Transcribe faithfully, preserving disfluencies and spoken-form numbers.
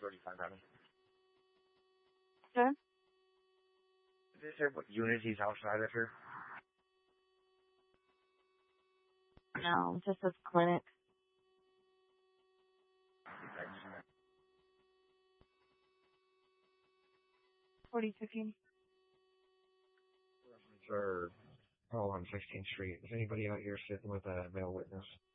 thirty-five, honey. Huh? Did they say what unit he's outside of here? No, just this clinic. Forty fifteen. Or all on sixteenth Street. Is anybody out here sitting with a male witness?